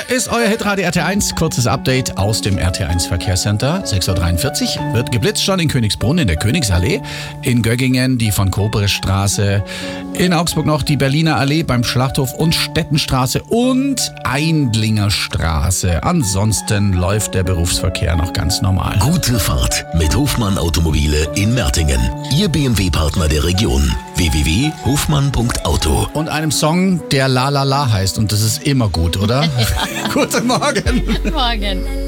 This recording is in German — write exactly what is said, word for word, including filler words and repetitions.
Hier ist euer Hitradio R T eins. Kurzes Update aus dem R T eins Verkehrscenter. sechs Uhr dreiundvierzig wird geblitzt schon in Königsbrunn in der Königsallee. In Göggingen die von Kobrestraße. In Augsburg noch die Berliner Allee beim Schlachthof und Stettenstraße und Eindlinger Straße. Ansonsten läuft der Berufsverkehr noch ganz normal. Gute Fahrt mit Hofmann Automobile in Mertingen. Ihr B M W-Partner der Region. w w w punkt hofmann punkt auto. Und einem Song, der La La La heißt. Und das ist immer gut, oder? Guten Morgen. Guten Morgen.